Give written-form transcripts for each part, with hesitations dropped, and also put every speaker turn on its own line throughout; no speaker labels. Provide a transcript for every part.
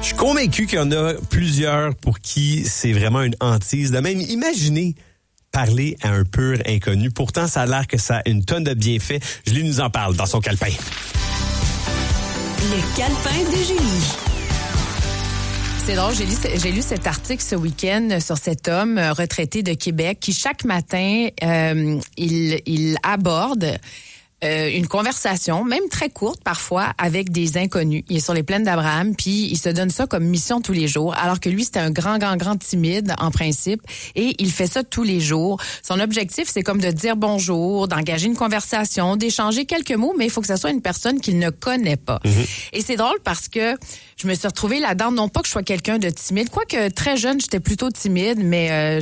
Je suis convaincu qu'il y en a plusieurs pour qui c'est vraiment une hantise de même imaginer parler à un pur inconnu. Pourtant, ça a l'air que ça a une tonne de bienfaits. Julie nous en parle dans son calepin.
Le calepin de Julie.
C'est drôle, j'ai lu cet article ce week-end sur cet homme retraité de Québec qui, chaque matin, il aborde une conversation, même très courte parfois, avec des inconnus. Il est sur les plaines d'Abraham, puis il se donne ça comme mission tous les jours, alors que lui, c'était un grand timide, en principe, et il fait ça tous les jours. Son objectif, c'est comme de dire bonjour, d'engager une conversation, d'échanger quelques mots, mais il faut que ça soit une personne qu'il ne connaît pas. Et c'est drôle parce que je me suis retrouvée là-dedans, non pas que je sois quelqu'un de timide, quoique très jeune, j'étais plutôt timide, mais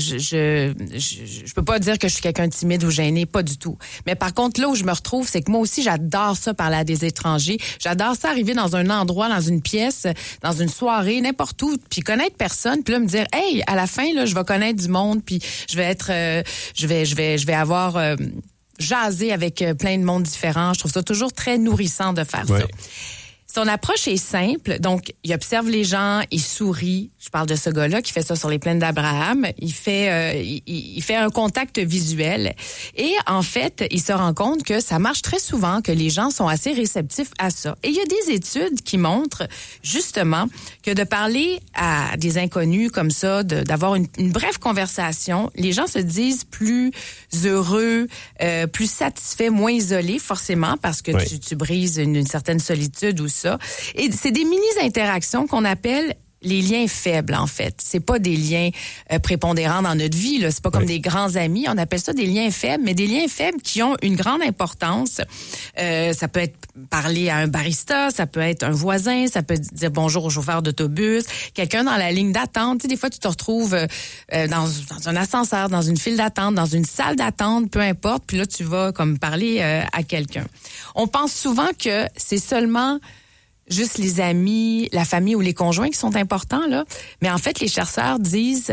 je peux pas dire que je suis quelqu'un de timide ou gêné, pas du tout. Mais par contre, là où je me retrouve, c'est que moi aussi, j'adore ça parler à des étrangers. J'adore ça arriver dans un endroit, dans une pièce, dans une soirée, n'importe où, puis connaître personne, puis là me dire, hey, à la fin, là, je vais connaître du monde, puis je vais être, je vais avoir jasé avec plein de monde différents. Je trouve ça toujours très nourrissant de faire ça. Son approche est simple. Donc, il observe les gens, il sourit. Je parle de ce gars-là qui fait ça sur les plaines d'Abraham. Il fait un contact visuel. Et en fait, il se rend compte que ça marche très souvent, que les gens sont assez réceptifs à ça. Et il y a des études qui montrent justement que de parler à des inconnus comme ça, d'avoir une brève conversation, les gens se disent plus heureux, plus satisfaits, moins isolés forcément parce que tu brises une certaine solitude ou ça. Et c'est des mini-interactions qu'on appelle les liens faibles, en fait. C'est pas des liens prépondérants dans notre vie, là. C'est pas comme des grands amis. On appelle ça des liens faibles, mais des liens faibles qui ont une grande importance. Ça peut être parler à un barista, ça peut être un voisin, ça peut dire bonjour au chauffeur d'autobus, quelqu'un dans la ligne d'attente. Tu sais, des fois, tu te retrouves dans un ascenseur, dans une file d'attente, dans une salle d'attente, peu importe. Puis là, tu vas comme parler à quelqu'un. On pense souvent que c'est seulement juste les amis, la famille ou les conjoints qui sont importants, là. Mais en fait, les chercheurs disent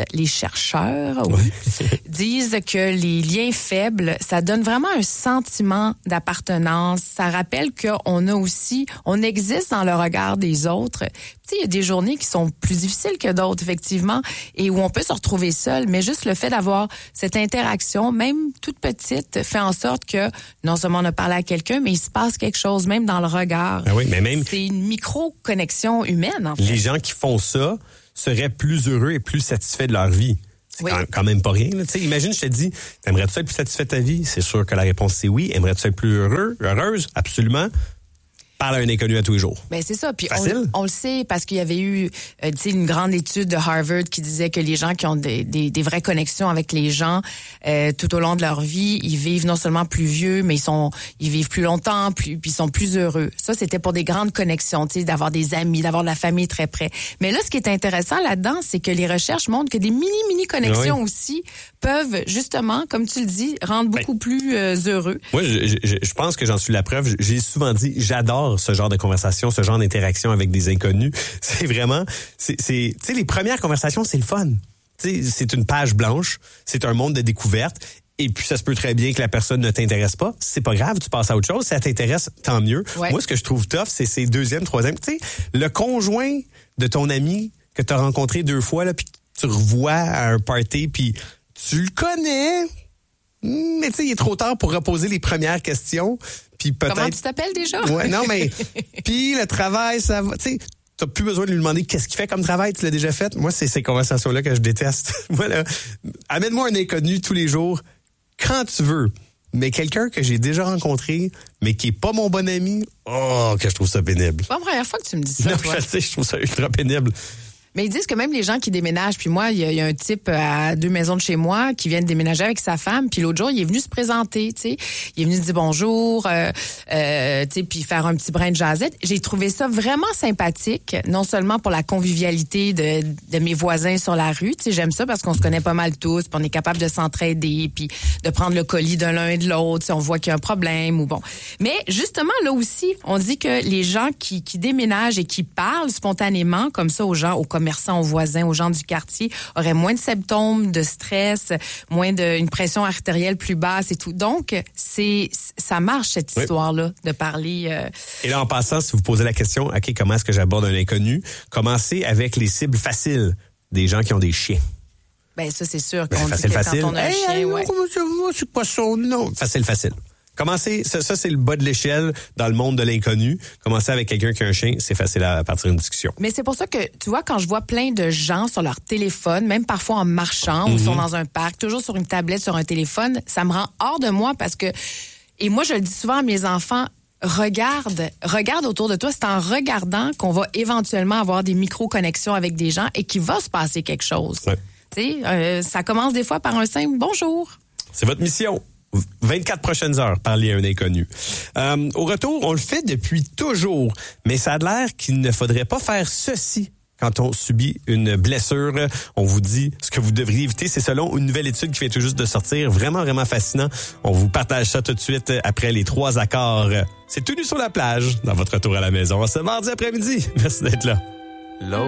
que les liens faibles, ça donne vraiment un sentiment d'appartenance. Ça rappelle on existe dans le regard des autres. Tu sais, il y a des journées qui sont plus difficiles que d'autres, effectivement, et où on peut se retrouver seul. Mais juste le fait d'avoir cette interaction, même toute petite, fait en sorte que non seulement on a parlé à quelqu'un, mais il se passe quelque chose, même dans le regard.
Ah oui, mais même
c'est une micro-connexion humaine, en fait.
Les gens qui font ça seraient plus heureux et plus satisfaits de leur vie. C'est quand même pas rien. Tu sais, imagine, je te dis, aimerais-tu être plus satisfait de ta vie? C'est sûr que la réponse, c'est oui. Aimerais-tu être plus heureuse? Absolument. Parle à un inconnu à tous les jours.
Ben c'est ça. Puis
on
le sait parce qu'il y avait eu une grande étude de Harvard qui disait que les gens qui ont des vraies connexions avec les gens tout au long de leur vie, ils vivent non seulement plus vieux, mais ils vivent plus longtemps, puis ils sont plus heureux. Ça, c'était pour des grandes connexions, tu sais, d'avoir des amis, d'avoir de la famille très près. Mais là, ce qui est intéressant là-dedans, c'est que les recherches montrent que des mini connexions aussi peuvent justement, comme tu le dis, rendre beaucoup plus heureux.
Moi, je pense que j'en suis la preuve. J'ai souvent dit, j'adore ce genre de conversation, ce genre d'interaction avec des inconnus. C'est vraiment, tu sais, les premières conversations, c'est le fun. Tu sais, c'est une page blanche, c'est un monde de découverte. Et puis, ça se peut très bien que la personne ne t'intéresse pas. C'est pas grave, tu passes à autre chose. Si ça t'intéresse, tant mieux. Ouais. Moi, ce que je trouve tough, c'est ces deuxième, troisième. Tu sais, le conjoint de ton ami que tu as rencontré 2 fois, là, puis tu revois à un party, puis tu le connais. Mais tu sais, il est trop tard pour reposer les premières questions. Puis peut-être...
Comment tu t'appelles déjà?
Ouais, non, mais... Puis le travail, ça va... Tu sais, t'as plus besoin de lui demander qu'est-ce qu'il fait comme travail, tu l'as déjà fait. Moi, c'est ces conversations-là que je déteste. Voilà. Amène-moi un inconnu tous les jours, quand tu veux. Mais quelqu'un que j'ai déjà rencontré, mais qui est pas mon bon ami, que je trouve ça pénible.
C'est pas la première fois que tu me dis ça,
non,
toi.
Je sais, je trouve ça ultra pénible.
Mais ils disent que même les gens qui déménagent, puis moi, il y a un type à 2 maisons de chez moi qui vient de déménager avec sa femme, puis l'autre jour, il est venu se présenter, tu sais. Il est venu dire bonjour, tu sais, puis faire un petit brin de jasette. J'ai trouvé ça vraiment sympathique, non seulement pour la convivialité de mes voisins sur la rue, tu sais, j'aime ça parce qu'on se connaît pas mal tous, puis on est capable de s'entraider, puis de prendre le colis de l'un et de l'autre si on voit qu'il y a un problème ou bon. Mais justement, là aussi, on dit que les gens qui déménagent et qui parlent spontanément comme ça aux gens, aux commerçants, commerçants, aux voisins, aux gens du quartier, auraient moins de symptômes de stress, moins une pression artérielle plus basse et tout. Donc, ça marche, cette histoire-là, de parler.
Et là, en passant, si vous posez la question, OK, comment est-ce que j'aborde un inconnu? Commencez avec les cibles faciles, des gens qui ont des chiens.
Ben ça, c'est sûr qu'on dit que
facile.
quand on a un chien,
c'est pas son nom. Facile. Commencez, ça c'est le bas de l'échelle dans le monde de l'inconnu. Commencez avec quelqu'un qui a un chien, c'est facile à partir d'une discussion.
Mais c'est pour ça que, tu vois, quand je vois plein de gens sur leur téléphone, même parfois en marchant, ou sont dans un parc, toujours sur une tablette, sur un téléphone, ça me rend hors de moi parce que, et moi je le dis souvent à mes enfants, regarde autour de toi. C'est en regardant qu'on va éventuellement avoir des micro-connexions avec des gens et qu'il va se passer quelque chose.
Ouais.
Tu sais, ça commence des fois par un simple bonjour.
C'est votre mission. 24 prochaines heures, parler à un inconnu. Au retour, on le fait depuis toujours, mais ça a l'air qu'il ne faudrait pas faire ceci quand on subit une blessure. On vous dit ce que vous devriez éviter. C'est selon une nouvelle étude qui vient tout juste de sortir. Vraiment, vraiment fascinant. On vous partage ça tout de suite après les 3 accords. C'est tout nu sur la plage dans votre retour à la maison ce mardi après-midi. Merci d'être là.